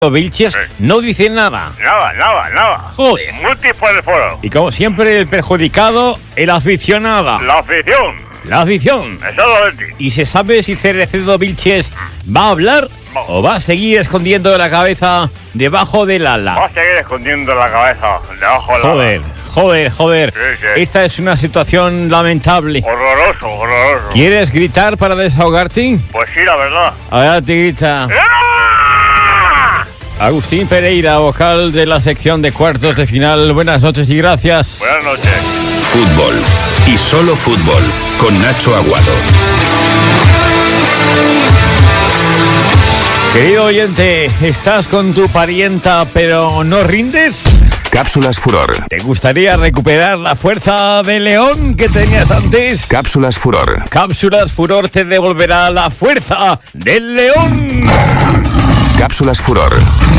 Vilches no dice nada. Nada. Joder. Multis por el foro. Y como siempre, el perjudicado, el aficionado. La afición. La afición. Exactamente. ¿Y se sabe si Cerezo Vilches va a hablar o va a seguir escondiendo la cabeza debajo del Va ala? a seguir escondiendo la cabeza debajo de la... Joder. Sí. Esta es una situación lamentable. Horroroso. ¿Quieres gritar para desahogarte? Pues sí, la verdad. Adelante, grita. Agustín Pereira, vocal de la sección de cuartos de final. Buenas noches y gracias. Buenas noches. Fútbol. Y solo fútbol. Con Nacho Aguado. Querido oyente, ¿estás con tu parienta pero no rindes? Cápsulas Furor. ¿Te gustaría recuperar la fuerza de león que tenías antes? Cápsulas Furor. Cápsulas Furor te devolverá la fuerza del león. Cápsulas Furor.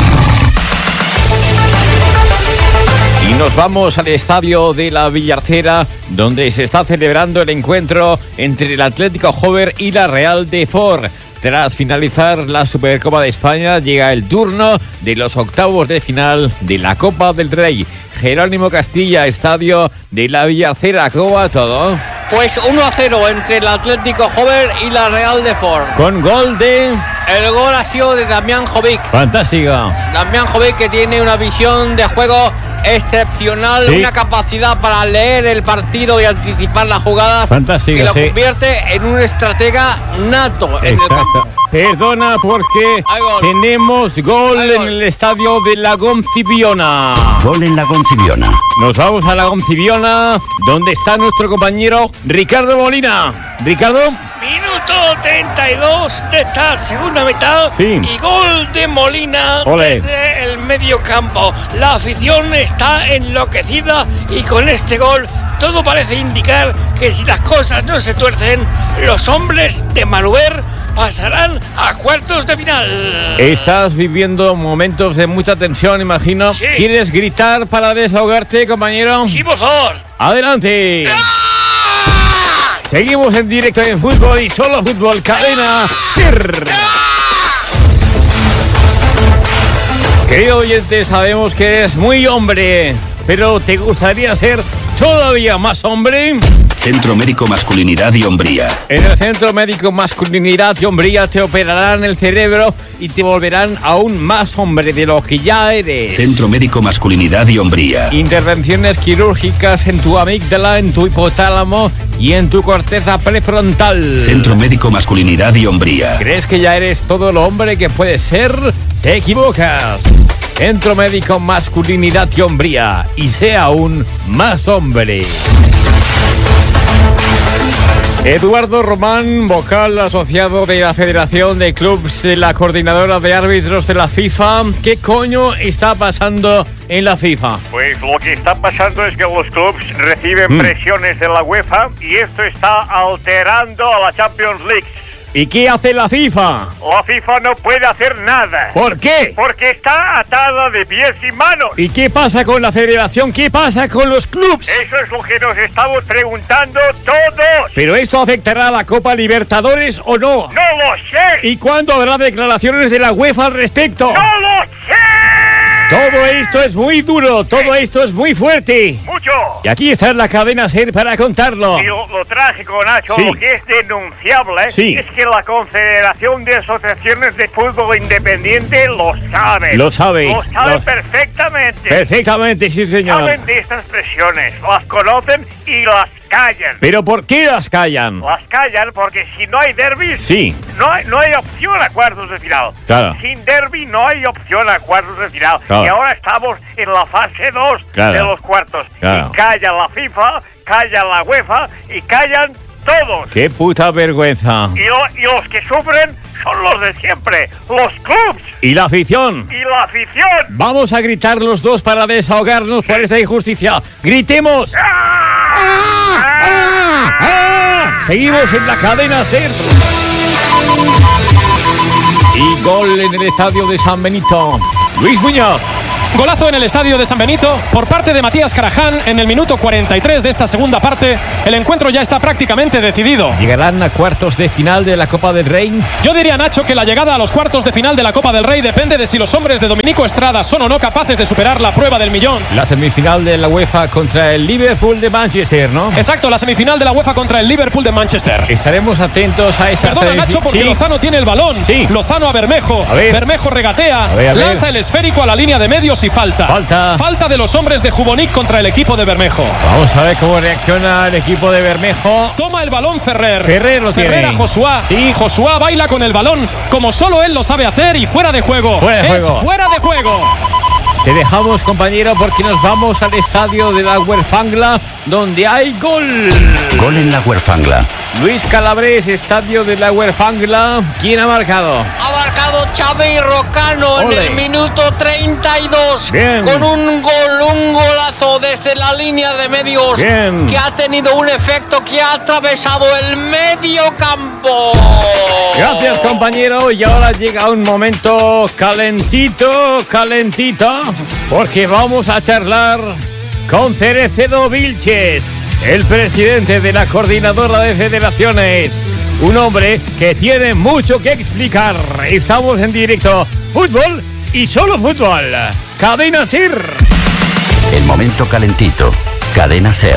Y nos vamos al estadio de la Villarcera, donde se está celebrando el encuentro entre el Atlético Jover y la Real de Fort. Tras finalizar la Supercopa de España, llega el turno de los octavos de final de la Copa del Rey. Jerónimo Castilla, estadio de la Villarcera. ¿Cómo va todo? Pues 1-0 entre el Atlético Jover y la Real de Fort. Con gol de... El gol ha sido de Damián Jovic. Fantástico. Damián Jovic, que tiene una visión de juego excepcional, sí. Una capacidad para leer el partido y anticipar las jugadas. Fantástico, que lo sí. convierte en un estratega nato en el campo. Perdona porque tenemos gol en el estadio de la Concibiona. Gol en la Concibiona. Nos vamos a la Concibiona, donde está nuestro compañero Ricardo Molina. Ricardo. Minuto 32 de esta segunda mitad. Sí. Y gol de Molina. Olé. Desde el medio campo. La afición está enloquecida y con este gol todo parece indicar que si las cosas no se tuercen, los hombres de Manuver pasarán a cuartos de final. Estás viviendo momentos de mucha tensión, imagino. Sí. ¿Quieres gritar para desahogarte, compañero? Sí, por favor. ¡Adelante! Seguimos en directo en Fútbol y Solo Fútbol, cadena SER. Querido oyente, sabemos que eres muy hombre, pero ¿te gustaría ser todavía más hombre? Centro Médico Masculinidad y Hombría. En el Centro Médico Masculinidad y Hombría te operarán el cerebro y te volverán aún más hombre de lo que ya eres. Centro Médico Masculinidad y Hombría. Intervenciones quirúrgicas en tu amígdala, en tu hipotálamo y en tu corteza prefrontal. Centro Médico Masculinidad y Hombría. ¿Crees que ya eres todo el hombre que puedes ser? Te equivocas. Centro Médico Masculinidad y Hombría. Y sea aún más hombre. Eduardo Román, vocal asociado de la Federación de Clubs de la Coordinadora de Árbitros de la FIFA. ¿Qué coño está pasando en la FIFA? Pues lo que está pasando es que los clubes reciben presiones de la UEFA y esto está alterando a la Champions League. ¿Y qué hace la FIFA? La FIFA no puede hacer nada. ¿Por qué? Porque está atada de pies y manos. ¿Y qué pasa con la federación? ¿Qué pasa con los clubs? Eso es lo que nos estamos preguntando todos. ¿Pero esto afectará a la Copa Libertadores o no? ¡No lo sé! ¿Y cuándo habrá declaraciones de la UEFA al respecto? ¡No lo sé! Todo esto es muy duro, todo esto es muy fuerte. ¡Mucho! Y aquí está la cadena SER para contarlo. Y lo trágico, Nacho, Sí. lo que es denunciable Sí. es que la Confederación de Asociaciones de Fútbol Independiente lo sabe. Lo sabe. Lo sabe Lo- perfectamente. Perfectamente, sí, señor. Saben de estas presiones, las conocen y las callan. ¿Pero por qué las callan? Las callan porque si no hay derbis, Sí. no hay opción a cuartos de final. Claro. Sin derbi no hay opción a cuartos de final. Claro. Y ahora estamos en la fase 2 Claro. de los cuartos. Claro. Y calla la FIFA, calla la UEFA y callan todos. ¡Qué puta vergüenza! Y los que sufren son los de siempre, los clubs ¿Y la afición? y la afición. Vamos a gritar los dos para desahogarnos por esta injusticia. ¡Gritemos! Seguimos en la cadena SER. Y gol en el estadio de San Benito. Luis Muñoz. Golazo en el estadio de San Benito por parte de Matías Caraján en el minuto 43 de esta segunda parte. El encuentro ya está prácticamente decidido. ¿Llegarán a cuartos de final de la Copa del Rey? Yo diría, Nacho, que la llegada a los cuartos de final de la Copa del Rey depende de si los hombres de Dominico Estrada son o no capaces de superar la prueba del millón. La semifinal de la UEFA contra el Liverpool de Manchester, ¿no? Exacto, la semifinal de la UEFA contra el Liverpool de Manchester. Estaremos atentos a esa Perdona, Nacho, porque sí. Lozano tiene el balón. Sí. Lozano a Bermejo. Bermejo regatea. A ver. Lanza el esférico a la línea de medios y falta. Falta de los hombres de Jubonic contra el equipo de Bermejo. Vamos a ver cómo reacciona el equipo de Bermejo. Toma el balón Ferrer. Ferrer lo tiene. Ferrer a Josuá. Sí, Josuá baila con el balón como solo él lo sabe hacer y fuera de juego. Fuera de juego. Fuera de juego. Te dejamos, compañero, porque nos vamos al estadio de la Huerfangla, donde hay gol. Gol en la Huerfangla. Luis Calabres, estadio de la Huerfangla. ¿Quién ha marcado? Ha marcado Xavi Rocano en el minuto 32. Bien. Con un golazo desde la línea de medios. Bien. Que ha tenido un efecto que ha atravesado el medio campo. Gracias, compañero. Y ahora llega un momento calentito, porque vamos a charlar con Cerecedo Vilches, el presidente de la Coordinadora de Federaciones. Un hombre que tiene mucho que explicar. Estamos en directo. Fútbol y solo fútbol. Cadena SER. El momento calentito. Cadena SER.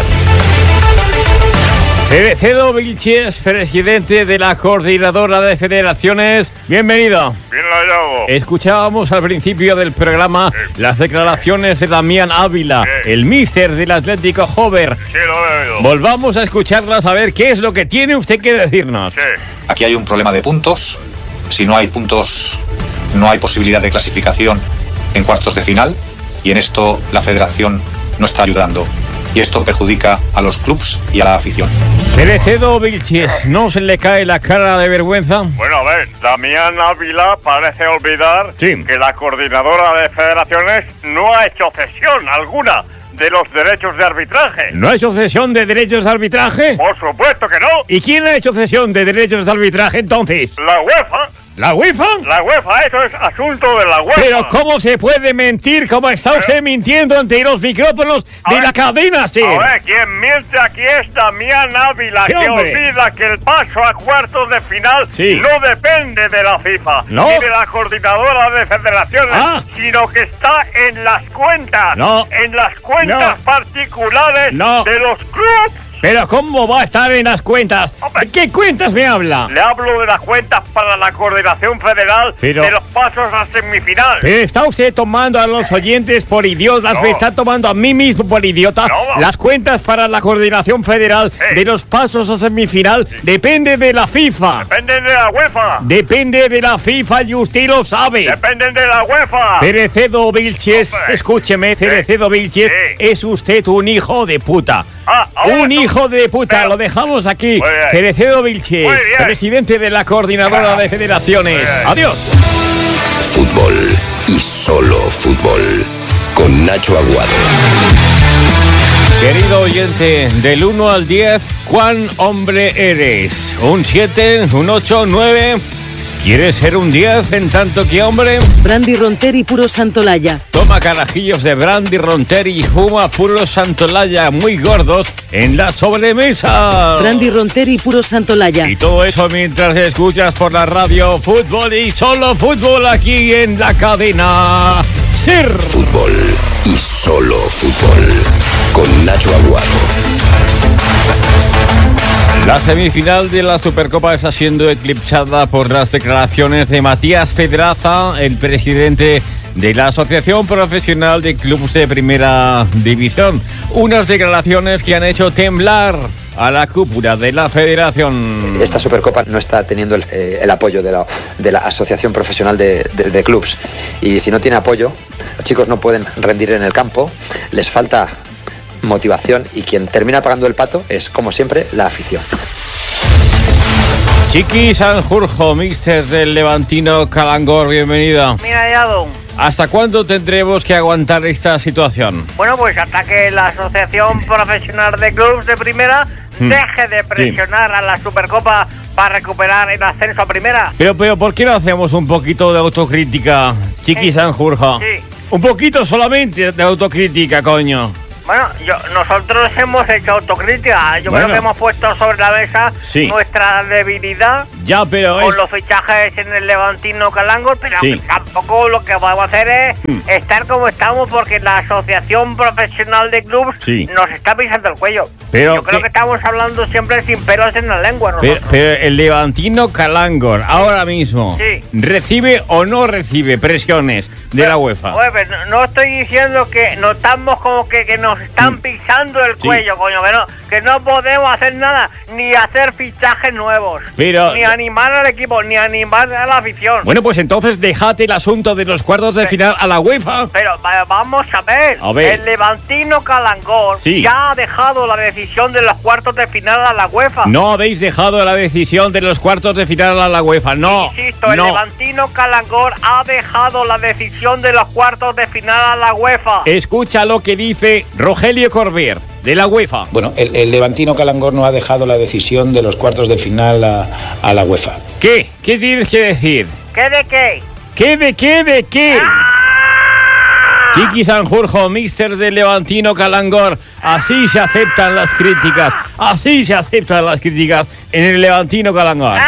Cerecedo Vilches, presidente de la Coordinadora de Federaciones. Bienvenido. Bien hallado. Escuchábamos al principio del programa las declaraciones de Damián Ávila, el míster del Atlético Jover. Sí, lo he oído. Volvamos a escucharlas a ver qué es lo que tiene usted que decirnos. Sí. Aquí hay un problema de puntos. Si no hay puntos, no hay posibilidad de clasificación en cuartos de final. Y en esto la federación no está ayudando. Y esto perjudica a los clubs y a la afición. Cerecedo Vilches, ¿no se le cae la cara de vergüenza? Bueno, a ver, Damián Ávila parece olvidar Sí. que la Coordinadora de Federaciones no ha hecho cesión alguna de los derechos de arbitraje. ¿No ha hecho cesión de derechos de arbitraje? Por supuesto que no. ¿Y quién ha hecho cesión de derechos de arbitraje entonces? La UEFA. ¿La UEFA? La UEFA, eso es asunto de la UEFA. Pero ¿cómo se puede mentir? ¿Cómo está usted mintiendo ante los micrófonos de la cadena, sí? A ver, quien miente aquí es Damián Ávila, Sí, que hombre. olvida que el paso a cuartos de final Sí. no depende de la FIFA No. ni de la Coordinadora de Federaciones, Ah. sino que está en las cuentas, No. en las cuentas No. particulares No. de los clubes. ¿Pero cómo va a estar en las cuentas? Hombre. ¿De qué cuentas me habla? Le hablo de las cuentas para la Coordinación Federal Pero- de los pasos a semifinal. Pero está usted tomando a los oyentes por idiotas, No. me está tomando a mí mismo por idiota. No. Las cuentas para la Coordinación Federal de los pasos a semifinal depende de la FIFA. Dependen de la UEFA. Depende de la FIFA y usted lo sabe. Dependen de la UEFA. Cerecedo Vilches, Hombre. escúcheme, Cerecedo Vilches, Sí. es usted un hijo de puta. Ahora Un tú- hijo de puta, Pero- lo dejamos aquí. Muy bien. Cerecedo Vilches, Muy bien. presidente de la Coordinadora de Federaciones. Muy bien. Adiós. Fútbol y solo fútbol. Con Nacho Aguado. Querido oyente, del 1 al 10, ¿cuán hombre eres? ¿Un 7, un 8, 9? ¿Quieres ser un 10 en tanto que hombre? Brandy Ronter y puro Santolaya. Toma carajillos de brandy Ronter y fuma puro Santolaya muy gordos en la sobremesa. Brandy Ronter y puro Santolaya. Y todo eso mientras escuchas por la radio fútbol y solo fútbol aquí en la cadena SER. Fútbol y solo fútbol. Con Nacho Aguado. La semifinal de la Supercopa está siendo eclipsada por las declaraciones de Matías Pedraza, el presidente de la Asociación Profesional de Clubes de Primera División. Unas declaraciones que han hecho temblar a la cúpula de la federación. Esta Supercopa no está teniendo el apoyo de la Asociación Profesional de Clubs. Y si no tiene apoyo, los chicos no pueden rendir en el campo, les falta motivación y quien termina pagando el pato es, como siempre, la afición. Chiqui Sanjurjo, míster del Levantino Calangor, bienvenida. Mira, hallado. ¿Hasta cuándo tendremos que aguantar esta situación? Bueno, pues hasta que la Asociación Profesional de Clubs de Primera deje de presionar a la Supercopa para recuperar el ascenso a Primera. Pero, ¿por qué no hacemos un poquito de autocrítica, Chiqui Sanjurjo? Sí. Un poquito solamente de autocrítica, coño. Bueno, nosotros hemos hecho autocrítica. Yo creo que hemos puesto sobre la mesa nuestra debilidad con los fichajes en el Levantino Calangor, pero tampoco lo que vamos a hacer es estar como estamos, porque la Asociación Profesional de Clubs nos está pisando el cuello. Yo creo que estamos hablando siempre sin pelos en la lengua. Pero el Levantino Calangor ahora mismo ¿recibe o no recibe presiones de la UEFA? Oye, pero no estoy diciendo que notamos como que nos están pisando el cuello, coño, que no podemos hacer nada, ni hacer fichajes nuevos, ni animar al equipo, ni animar a la afición. Bueno, pues entonces déjate el asunto de los cuartos de final a la UEFA. Pero vamos a ver. El Levantino Calangor ya ha dejado la decisión de los cuartos de final a la UEFA. No habéis dejado la decisión de los cuartos de final a la UEFA, no. Insisto, el Levantino Calangor ha dejado la decisión de los cuartos de final a la UEFA. Escucha lo que dice Rogelio Corbier, de la UEFA. Bueno, el Levantino Calangor no ha dejado la decisión de los cuartos de final a la UEFA. ¿Qué? ¿Qué tienes que decir? ¿Qué de qué? ¿Qué de qué de qué? Chiqui Sanjurjo, míster del Levantino Calangor. Así se aceptan las críticas. Así se aceptan las críticas en el Levantino Calangor.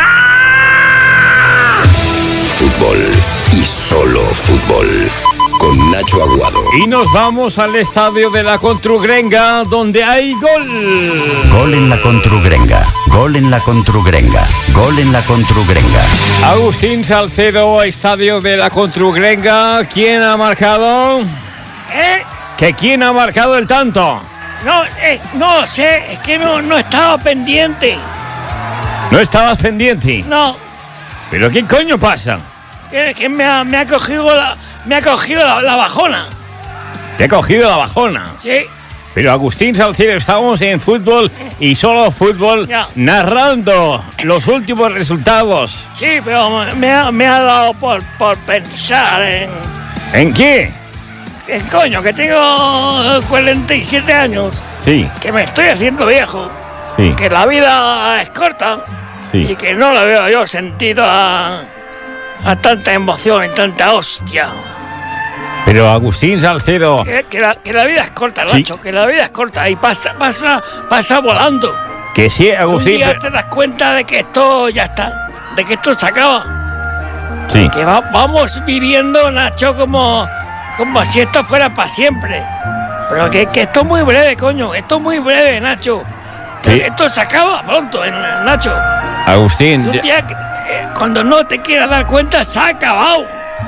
Fútbol y solo fútbol. Con Nacho Aguado. Y nos vamos al estadio de la Contrugrenga, donde hay gol. Gol en la Contrugrenga. Gol en la Contrugrenga. Gol en la Contrugrenga. Agustín Salcedo, estadio de la Contrugrenga. ¿Quién ha marcado? ¿Que quién ha marcado el tanto? No sé, es que no estaba pendiente. ¿No estabas pendiente? No. ¿Pero qué coño pasa? Que me ha cogido la bajona. ¿Te ha cogido la bajona? Sí. Pero Agustín Salcedo, estamos en fútbol y solo fútbol, narrando los últimos resultados. Sí, pero me ha dado por pensar en... ¿En qué? Coño, que tengo 47 años. Sí. Que me estoy haciendo viejo. Sí. Que la vida es corta. Sí. Y que no le veo yo sentido a tanta emoción y tanta hostia. Pero Agustín Salcedo... Que la vida es corta, Nacho, que la vida es corta y pasa volando. Que sí, Agustín... Un día te das cuenta de que esto ya está, de que esto se acaba. Sí. Que vamos viviendo, Nacho, como si esto fuera para siempre. Pero que esto es muy breve, coño, esto es muy breve, Nacho. Sí. Esto se acaba pronto, Nacho. Agustín... Un día, cuando no te quieras dar cuenta, se ha acabado.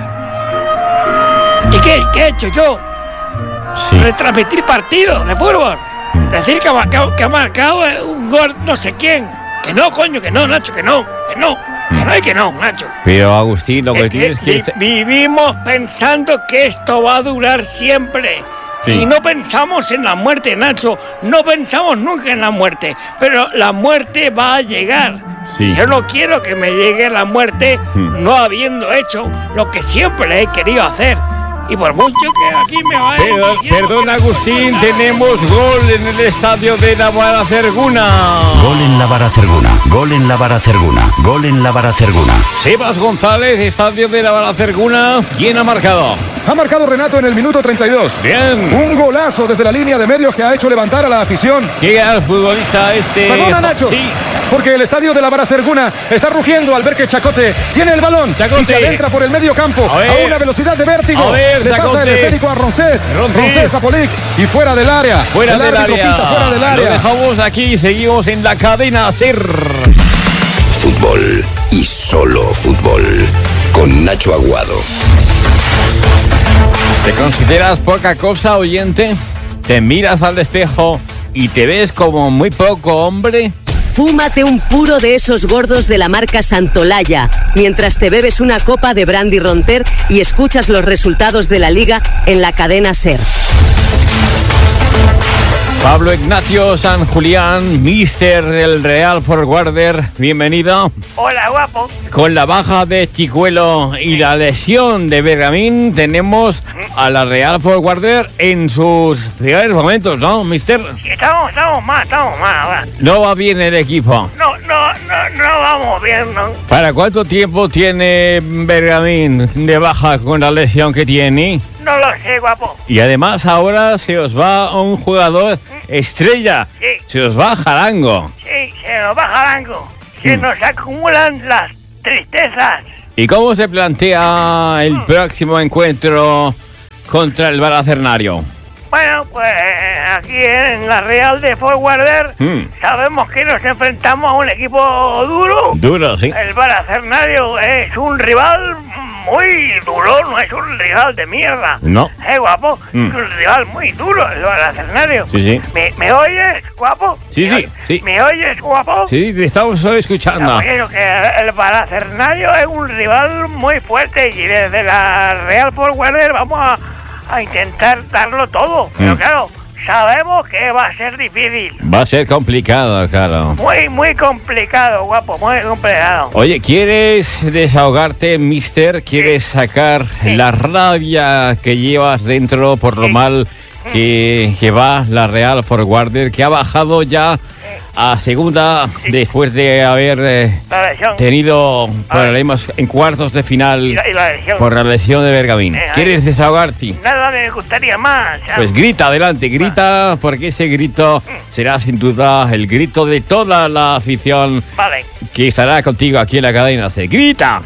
¿Y qué he hecho yo? Sí. Retransmitir partidos de fútbol. Decir que ha marcado un gol no sé quién. Que no, coño, que no, Nacho, que no. Que no, Nacho. Pero Agustín, lo que tienes que... Vivimos pensando que esto va a durar siempre. Sí. Y no pensamos en la muerte, Nacho. No pensamos nunca en la muerte. Pero la muerte va a llegar. Sí. Yo no quiero que me llegue la muerte no habiendo hecho lo que siempre he querido hacer. Y por mucho que aquí me vaya... Perdón, Agustín, tenemos gol en el estadio de la Baracerguna. Gol en la Baracerguna. Gol en la Baracerguna. Gol en la Baracerguna. Sebas González, estadio de la Baracerguna. ¿Quién ha marcado? Ha marcado Renato en el minuto 32. Bien. Un golazo desde la línea de medios que ha hecho levantar a la afición. ¿Qué al futbolista este? Perdona, Nacho. Sí. Porque el estadio de la Baracerguna está rugiendo al ver que Chacote tiene el balón y se adentra por el medio campo a una velocidad de vértigo. Le pasa el esférico a Roncés a Polic y fuera del área. Fuera del área. Pita fuera del área. Lo dejamos aquí y seguimos en la cadena SER. Fútbol y solo fútbol. Con Nacho Aguado. ¿Te consideras poca cosa, oyente? ¿Te miras al espejo y te ves como muy poco hombre? Fúmate un puro de esos gordos de la marca Santolaya mientras te bebes una copa de brandy Ronter y escuchas los resultados de la Liga en la cadena SER. Pablo Ignacio San Julián, míster del Real Forwarder, bienvenido. Hola, guapo. Con la baja de Chicuelo y la lesión de Bergamín, tenemos a la Real Forwarder en sus peores momentos, ¿no, mister? Sí, estamos mal ahora. No va bien el equipo. No no vamos bien, ¿no? ¿Para cuánto tiempo tiene Bergamín de baja con la lesión que tiene? No lo sé, guapo. Y además ahora se os va un jugador estrella. Sí. Se os va Jarango. Sí, se nos va Jarango. Se nos acumulan las tristezas. ¿Y cómo se plantea el próximo encuentro contra el Balacernario? Bueno, pues aquí en la Real de Forwarder sabemos que nos enfrentamos a un equipo duro. Duro, sí. El Balacernario es un rival muy duro, no es un rival de mierda. No. Guapo, es un rival muy duro, el Balacernario. Sí, sí. ¿Me oyes, guapo? Sí. ¿Me oyes, guapo? Sí, te estamos escuchando. Bueno, que el Balacernario es un rival muy fuerte y desde la Real Forwarder vamos a intentar darlo todo. Pero claro, sabemos que va a ser difícil. Va a ser complicado, claro. Muy complicado, guapo, muy complicado. Oye, ¿quieres desahogarte, mister? ¿Quieres sacar la rabia que llevas dentro por lo mal que va la Real Forwarder, que ha bajado ya a segunda después de haber tenido problemas en cuartos de final por la lesión de Bergamín? ¿Quieres desahogarte? Nada me gustaría más. Pues grita, adelante, grita, porque ese grito será sin duda el grito de toda la afición que estará contigo aquí en la cadena C. ¡Grita!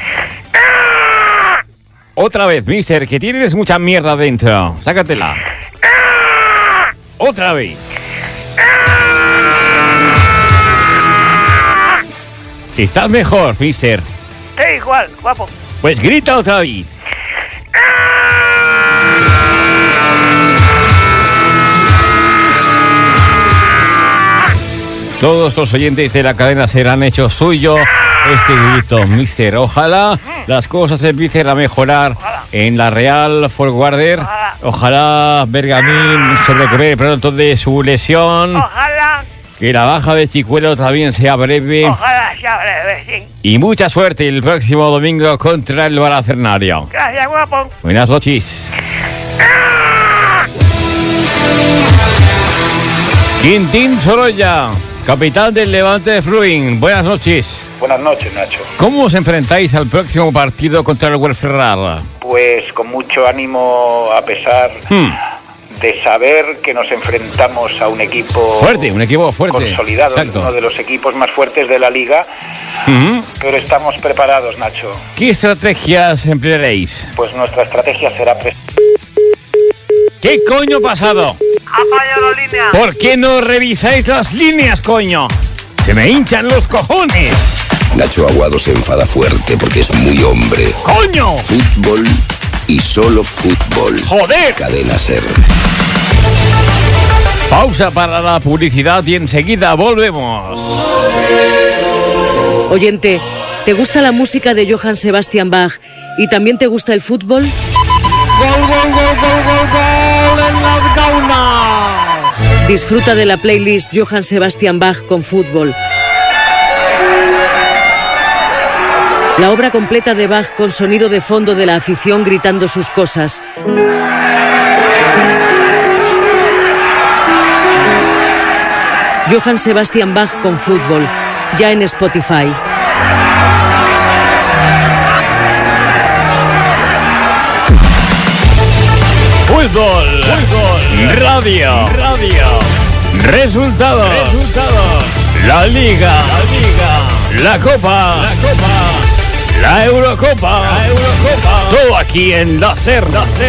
Otra vez, mister, que tienes mucha mierda dentro. Sácatela. Otra vez. ¿Estás mejor, mister? Sí, igual, guapo. Pues grita otra vez. Todos los oyentes de la cadena serán hecho suyo este grito, mister. Ojalá las cosas empiecen a mejorar en la Real Forwarder. Ojalá Bergamín se recupere pronto de su lesión. Ojalá. Que la baja de Chicuelo también sea breve. Ojalá sea breve, sí. Y mucha suerte el próximo domingo contra el Balacernario. Gracias, guapo. Buenas noches. Quintín Sorolla, capitán del Levante de Fruin. Buenas noches. Buenas noches, Nacho. ¿Cómo os enfrentáis al próximo partido contra el Huelferrara? Pues con mucho ánimo, a pesar de saber que nos enfrentamos a un equipo fuerte, consolidado, uno de los equipos más fuertes de la liga, pero estamos preparados, Nacho. ¿Qué estrategias emplearéis? Pues nuestra estrategia será... ¿Qué coño ha pasado? ¡Apaña la línea! ¿Por qué no revisáis las líneas, coño? ¡Se me hinchan los cojones! Nacho Aguado se enfada fuerte porque es muy hombre. ¡Coño! Fútbol y solo fútbol. ¡Joder! Cadena SER. Pausa para la publicidad y enseguida volvemos. Oyente, ¿te gusta la música de Johann Sebastian Bach y también te gusta el fútbol? ¡Gol, gol, gol, gol, gol, gol en las gaunas! Disfruta de la playlist Johann Sebastian Bach con fútbol. La obra completa de Bach con sonido de fondo de la afición gritando sus cosas. Johann Sebastian Bach con fútbol, ya en Spotify. Fútbol, radio, resultados, la Liga, la Copa, la Eurocopa, todo aquí en la SER.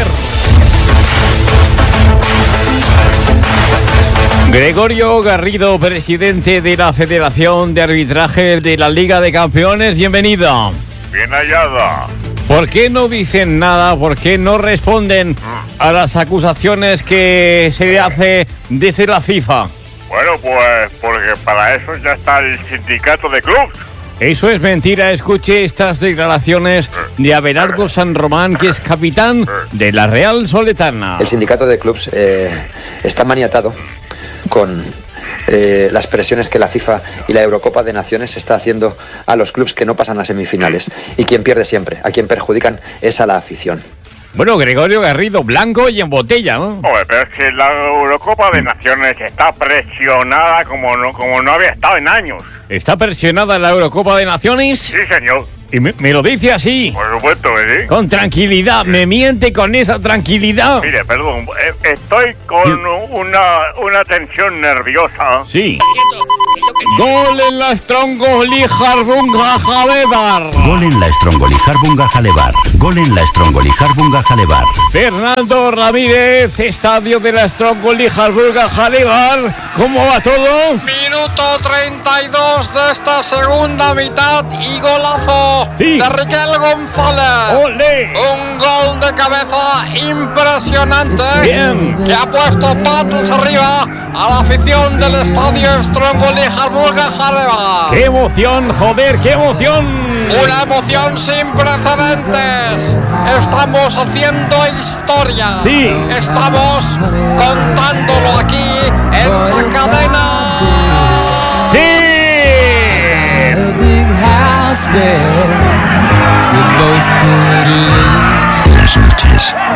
Gregorio Garrido, presidente de la Federación de Arbitraje de la Liga de Campeones, bienvenido. Bien hallada. ¿Por qué no dicen nada? ¿Por qué no responden a las acusaciones que se le hace desde la FIFA? Bueno, pues porque para eso ya está el sindicato de clubes. Eso es mentira. Escuche estas declaraciones de Abelardo San Román, que es capitán de la Real Soletana. El sindicato de clubes está maniatado con las presiones que la FIFA y la Eurocopa de Naciones está haciendo a los clubes que no pasan las semifinales. Y quien pierde siempre, a quien perjudican es a la afición. Bueno, Gregorio Garrido, blanco y en botella, ¿no? Oye, pero es que la Eurocopa de Naciones está presionada como no había estado en años. ¿Está presionada la Eurocopa de Naciones? Sí, señor. Y me lo dice así. Por supuesto que sí. Con tranquilidad, me miente con esa tranquilidad. Mire, perdón, estoy con una tensión nerviosa. Sí. Gol en la Strongoli-Harbunga Jalebar. Gol en la Strongoli-Harbunga Jalebar. Gol en la Strongoli-Harbunga Jalebar. Fernando Ramírez, estadio de la Strongoli-Harbunga Jalebar. ¿Cómo va todo? Minuto 32 de esta segunda mitad y golazo de Riquel González. ¡Olé! Un gol de cabeza impresionante. Bien. Que ha puesto patas arriba a la afición del estadio Strongoli-Harbunga Jalebar. ¡Qué emoción, joder, qué emoción! Una emoción sin precedentes. Estamos haciendo historia. Sí. Estamos contándolo aquí en la cadena. ¡Sí! Las noches